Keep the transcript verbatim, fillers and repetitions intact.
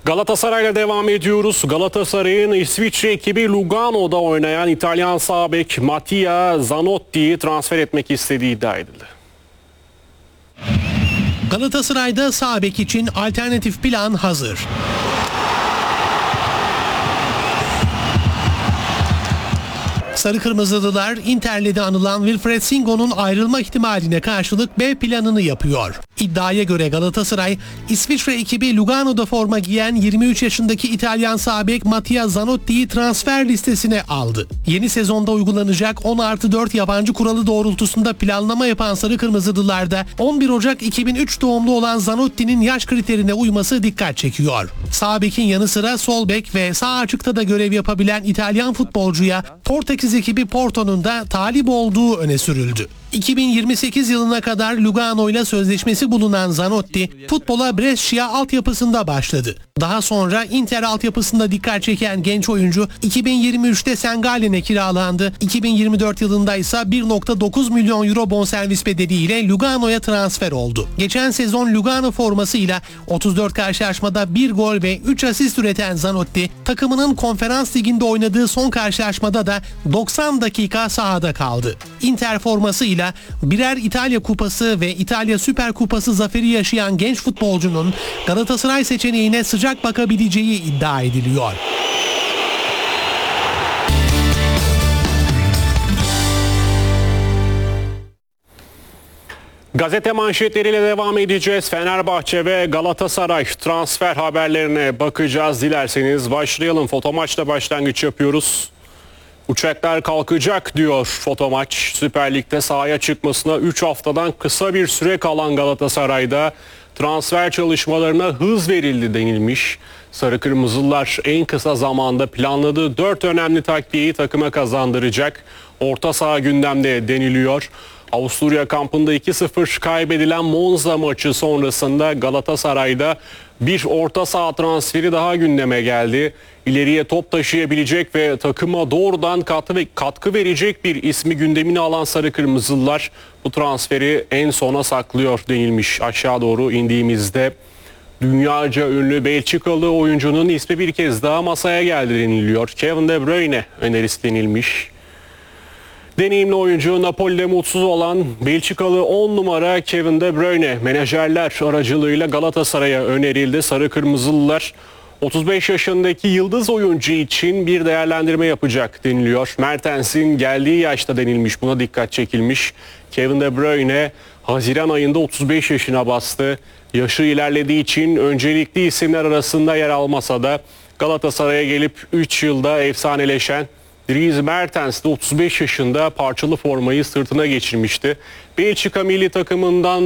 Galatasaray'la devam ediyoruz. Galatasaray'ın İsviçre ekibi Lugano'da oynayan İtalyan sağ bek Mattia Zanotti'yi transfer etmek istediği iddia edildi. Galatasaray'da sağ bek için alternatif plan hazır. Sarı Kırmızılılar Inter'le anılan Wilfried Singo'nun ayrılma ihtimaline karşılık B planını yapıyor. İddiaya göre Galatasaray, İsviçre ekibi Lugano'da forma giyen yirmi üç yaşındaki İtalyan sağ bek Mattia Zanotti'yi transfer listesine aldı. Yeni sezonda uygulanacak on artı dört yabancı kuralı doğrultusunda planlama yapan Sarı Kırmızılılarda on bir Ocak iki bin üç doğumlu olan Zanotti'nin yaş kriterine uyması dikkat çekiyor. Sağ bekin yanı sıra sol bek ve sağ açıkta da görev yapabilen İtalyan futbolcuya Portekiz ekibi Porto'nun da talip olduğu öne sürüldü. iki bin yirmi sekiz yılına kadar Lugano ile sözleşmesi bulunan Zanotti, futbola Brescia altyapısında başladı. Daha sonra Inter altyapısında dikkat çeken genç oyuncu iki bin yirmi üçte Sengalen'e kiralandı. iki bin yirmi dört yılında ise bir virgül dokuz milyon euro bonservis bedeliyle Lugano'ya transfer oldu. Geçen sezon Lugano formasıyla otuz dört karşılaşmada bir gol ve üç asist üreten Zanotti, takımının Konferans Ligi'nde oynadığı son karşılaşmada da doksan dakika sahada kaldı. Inter formasıyla birer İtalya Kupası ve İtalya Süper Kupası zaferi yaşayan genç futbolcunun Galatasaray seçeneğine sıcak bakabileceği iddia ediliyor. Gazete manşetleriyle devam edeceğiz. Fenerbahçe ve Galatasaray transfer haberlerine bakacağız. Dilerseniz başlayalım. Fotomaçla başlangıç yapıyoruz. Uçaklar kalkacak diyor Fotomaç. Süper Lig'de sahaya çıkmasına üç haftadan kısa bir süre kalan Galatasaray'da transfer çalışmalarına hız verildi denilmiş. Sarı Kırmızılar en kısa zamanda planladığı dört önemli takviyeyi takıma kazandıracak. Orta saha gündemde deniliyor. Avusturya kampında iki sıfır kaybedilen Monza maçı sonrasında Galatasaray'da bir orta saha transferi daha gündeme geldi. İleriye top taşıyabilecek ve takıma doğrudan katkı, ve katkı verecek bir ismi gündemine alan Sarı Kırmızılar bu transferi en sona saklıyor denilmiş. Aşağı doğru indiğimizde dünyaca ünlü Belçikalı oyuncunun ismi bir kez daha masaya geldi deniliyor. Kevin De Bruyne önerisi denilmiş. Deneyimli oyuncu Napoli'de mutsuz olan Belçikalı on numara Kevin De Bruyne menajerler aracılığıyla Galatasaray'a önerildi. Sarı Kırmızılılar otuz beş yaşındaki yıldız oyuncu için bir değerlendirme yapacak deniliyor. Mertens'in geldiği yaşta denilmiş, buna dikkat çekilmiş. Kevin De Bruyne Haziran ayında otuz beş yaşına bastı. Yaşı ilerlediği için öncelikli isimler arasında yer almasa da Galatasaray'a gelip üç yılda efsaneleşen Dries Mertens de otuz beş yaşında parçalı formayı sırtına geçirmişti. Belçika milli takımından